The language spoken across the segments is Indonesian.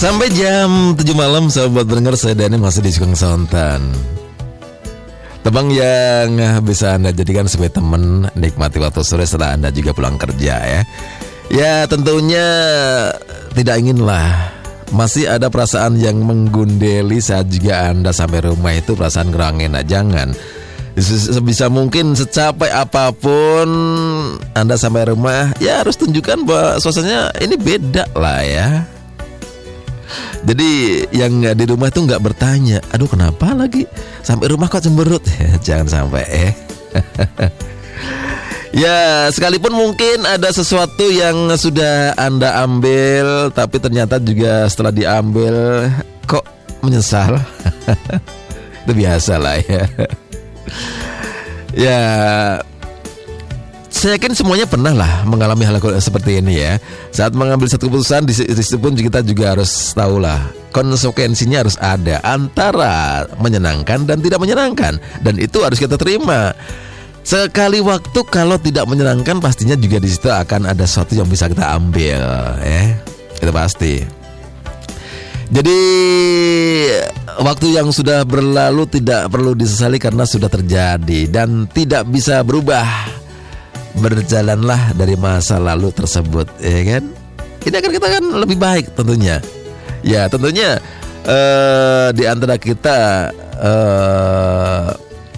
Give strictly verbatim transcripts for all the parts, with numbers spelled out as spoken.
Sampai jam tujuh malam, sahabat pendengar, saya Dani masih di Sugeng Sonten. Tebang yang bisa Anda jadikan sebagai teman, nikmati waktu sore setelah Anda juga pulang kerja ya. Ya tentunya tidak inginlah masih ada perasaan yang menggundeli saat juga Anda sampai rumah, itu perasaan kurang enak. Jangan. Sebisa mungkin secapek apapun Anda sampai rumah, ya harus tunjukkan bahwa suasananya ini beda lah ya. Jadi yang di rumah itu nggak bertanya, aduh kenapa lagi sampai rumah kok cemberut. Jangan sampai eh. Ya sekalipun mungkin ada sesuatu yang sudah Anda ambil, tapi ternyata juga setelah diambil kok menyesal. Itu biasa lah ya. Ya saya yakin semuanya pernah lah mengalami hal seperti ini ya. Saat mengambil satu keputusan, di situ pun kita juga harus tahu lah konsekuensinya harus ada antara menyenangkan dan tidak menyenangkan, dan itu harus kita terima. Sekali waktu kalau tidak menyenangkan, pastinya juga di situ akan ada sesuatu yang bisa kita ambil ya. Itu pasti. Jadi waktu yang sudah berlalu tidak perlu disesali karena sudah terjadi dan tidak bisa berubah. Berjalanlah dari masa lalu tersebut, ya kan? Ini akan kita kan lebih baik tentunya. Ya tentunya uh, di antara kita uh,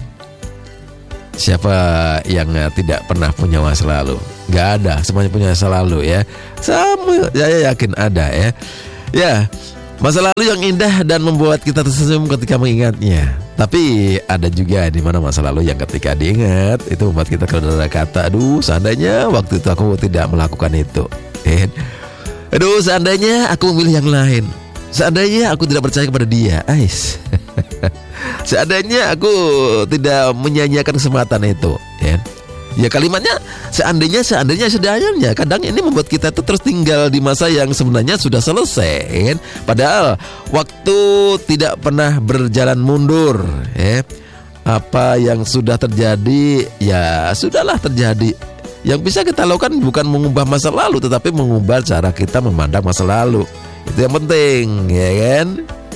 siapa yang uh, tidak pernah punya masa lalu? Gak ada, semuanya punya masa lalu ya. Sama, saya yakin ada ya. Ya, masa lalu yang indah dan membuat kita tersenyum ketika mengingatnya. Tapi ada juga di mana masa lalu yang ketika diingat itu membuat kita keluar kata, aduh seandainya waktu itu aku tidak melakukan itu. Eh, aduh seandainya aku memilih yang lain. Seandainya aku tidak percaya kepada dia. Ais. Seandainya aku tidak menyanyiakan kesempatan itu. Ya. Ya kalimatnya seandainya, seandainya, seandainya. Kadang ini membuat kita tuh terus tinggal di masa yang sebenarnya sudah selesai kan? Padahal waktu tidak pernah berjalan mundur ya. Apa yang sudah terjadi, ya sudahlah terjadi. Yang bisa kita lakukan bukan mengubah masa lalu, tetapi mengubah cara kita memandang masa lalu. Itu yang penting ya kan.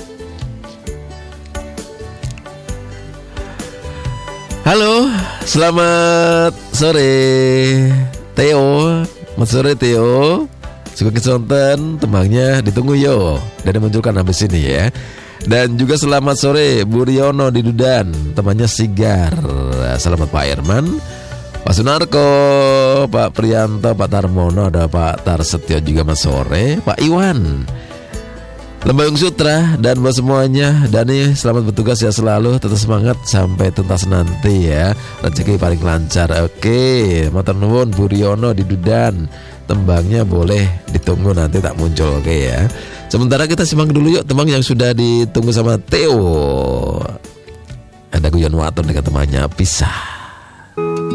Halo, selamat sore Theo. Selamat sore Theo. Sugeng Sonten, tembangnya ditunggu yo. Dan dimunculkan habis ini ya. Dan juga selamat sore Bu Riono di Dudan, temannya Sigar. Selamat Pak Herman, Pak Sunarko, Pak Prianto, Pak Tarmono, ada Pak Tarsetyo juga mas sore, Pak Iwan, Lembayung Sutra, dan buat semuanya, Dani selamat bertugas ya selalu, tetap semangat sampai tuntas nanti ya, rezeki paling lancar. Oke, matur nuwun Bu Riono di Dudan, tembangnya boleh ditunggu nanti tak muncul. Oke ya. Sementara kita simak dulu yuk tembang yang sudah ditunggu sama Theo. Ada guyon waton dengan temannya Pisah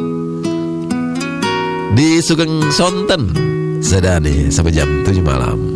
di Sugeng Sonten. Sedani sampai jam tujuh malam.